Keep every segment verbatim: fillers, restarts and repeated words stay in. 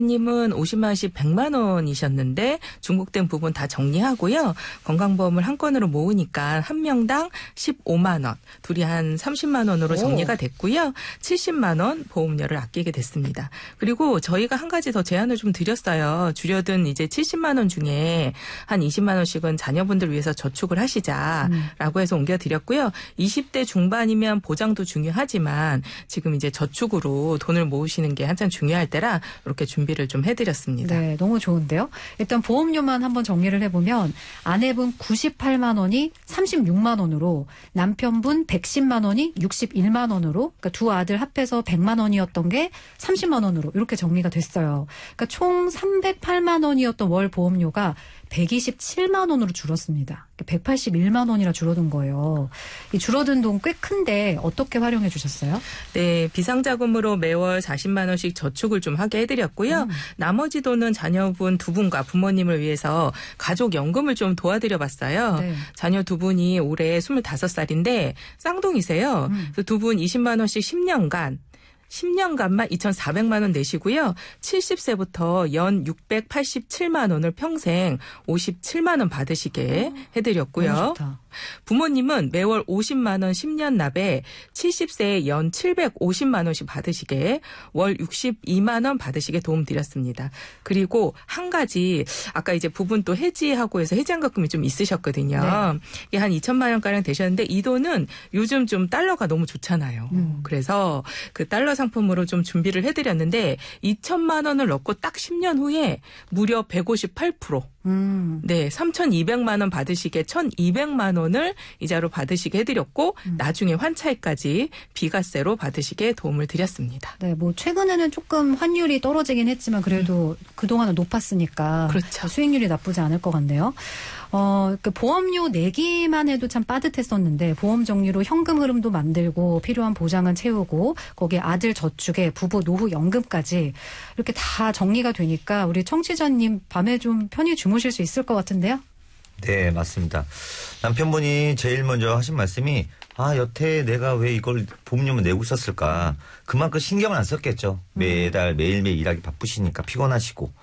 님은 오십만 원씩 백만 원이셨는데 중복된 부분 다 정리하고요. 건강보험을 한 건으로 모으니까 한 명당 십오만 원, 둘이 한 삼십만 원으로 정리가 됐고요. 칠십만 원 보험료를 아끼게 됐습니다. 그리고 저희가 한 가지 더 제안을 좀 드렸어요. 줄여든 이제 칠십만 원 중에 한 이십만 원씩은 자녀분들 위해서 저축을 하시자라고 해서 옮겨드렸고요. 이십 대 중반이면 보장도 중요하지만 지금 이제 저축으로 돈을 모으시는 게 한참 중요할 때라 이렇게 준비를 좀 해드렸습니다. 네, 너무 좋은데요. 일단 보험료만 한번 정리를 해보면 아내분 구십팔만 원이 삼십육만 원으로 남편분 백십만 원이 육십일만 원으로 그러니까 두 아들 합해서 백만 원이었던 게 삼십만 원으로 이렇게 정리가 됐어요. 그러니까 총 삼백팔만 원이었던 월 보험료가 백이십칠만 원으로 줄었습니다. 백팔십일만 원이나 줄어든 거예요. 이 줄어든 돈 꽤 큰데 어떻게 활용해 주셨어요? 네, 비상자금으로 매월 사십만 원씩 저축을 좀 하게 해드렸고요. 음. 나머지 돈은 자녀분 두 분과 부모님을 위해서 가족연금을 좀 도와드려 봤어요. 네. 자녀 두 분이 올해 스물다섯 살인데 쌍둥이세요. 음. 두 분 이십만 원씩 십 년간 십 년간만 이천사백만 원 내시고요. 칠십 세부터 연 육백팔십칠만 원을 평생 오십칠만 원 받으시게 해드렸고요. 너무 좋다. 부모님은 매월 오십만 원 십 년 납에 칠십 세에 연 칠백오십만 원씩 받으시게 월 육십이만 원 받으시게 도움드렸습니다. 그리고 한 가지 아까 이제 부분 또 해지하고 해서 해지한가금이 좀 있으셨거든요. 네. 이게 한 이천만 원가량 되셨는데 이 돈은 요즘 좀 달러가 너무 좋잖아요. 음. 그래서 그 달러 상품으로 좀 준비를 해드렸는데 이천만 원을 넣고 딱 십 년 후에 무려 백오십팔 퍼센트 음. 네, 삼천이백만 원 받으시게 천이백만 원을 이자로 받으시게 해드렸고 음. 나중에 환차익까지 비과세로 받으시게 도움을 드렸습니다. 네, 뭐 최근에는 조금 환율이 떨어지긴 했지만 그래도 음. 그동안은 높았으니까 그렇죠. 수익률이 나쁘지 않을 것 같네요. 어, 그 보험료 내기만 해도 참 빠듯했었는데 보험 종류로 현금 흐름도 만들고 필요한 보장은 채우고 거기에 아들 저축에 부부 노후 연금까지 이렇게 다 정리가 되니까 우리 청취자님 밤에 좀 편히 주무실 수 있을 것 같은데요? 네, 맞습니다. 남편분이 제일 먼저 하신 말씀이 아, 여태 내가 왜 이걸 보험료만 내고 있었을까. 그만큼 신경을 안 썼겠죠. 매달 매일매일 일하기 바쁘시니까 피곤하시고.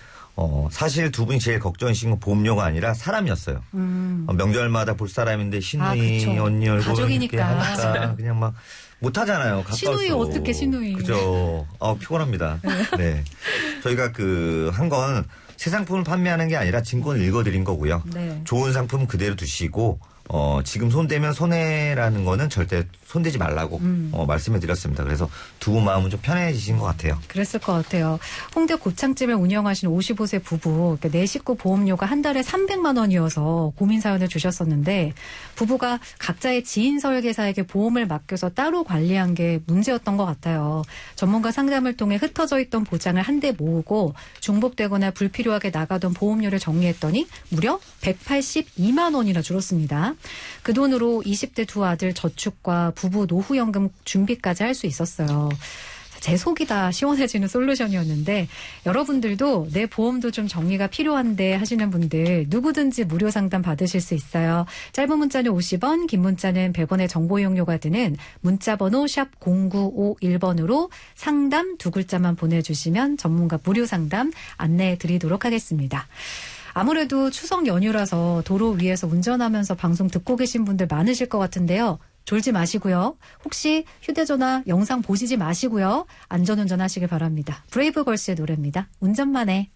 어, 사실 두 분이 제일 걱정이신 건 보험료가 아니라 사람이었어요. 음. 어, 명절마다 볼 사람인데 시누이 아, 언니 얼굴 가족이니까 하니까 그냥 막 못하잖아요. 가까워서. 시누이 어떻게 시누이. 그죠. 어, 피곤합니다. 네. 저희가 그 한 건 새 상품을 판매하는 게 아니라 증권을 읽어드린 거고요. 네. 좋은 상품 그대로 두시고 어, 지금 손대면 손해라는 거는 절대 손대지 말라고 음. 어, 말씀해 드렸습니다. 그래서 두 분 마음은 좀 편해지신 것 같아요. 그랬을 것 같아요. 홍대 곱창집을 운영하신 오십오 세 부부, 그러니까 내 식구 보험료가 한 달에 삼백만 원이어서 고민 사연을 주셨었는데 부부가 각자의 지인 설계사에게 보험을 맡겨서 따로 관리한 게 문제였던 것 같아요. 전문가 상담을 통해 흩어져 있던 보장을 한데 모으고 중복되거나 불필요하게 나가던 보험료를 정리했더니 무려 백팔십이만 원이나 줄었습니다. 그 돈으로 이십 대 두 아들 저축과 부부 노후연금 준비까지 할 수 있었어요. 제 속이 다 시원해지는 솔루션이었는데 여러분들도 내 보험도 좀 정리가 필요한데 하시는 분들 누구든지 무료 상담 받으실 수 있어요. 짧은 문자는 오십 원, 긴 문자는 백 원의 정보 이용료가 드는 문자번호 샵 공구오일 번으로 상담 두 글자만 보내주시면 전문가 무료 상담 안내해 드리도록 하겠습니다. 아무래도 추석 연휴라서 도로 위에서 운전하면서 방송 듣고 계신 분들 많으실 것 같은데요. 졸지 마시고요. 혹시 휴대전화 영상 보시지 마시고요. 안전운전 하시길 바랍니다. 브레이브걸스의 노래입니다. 운전만 해.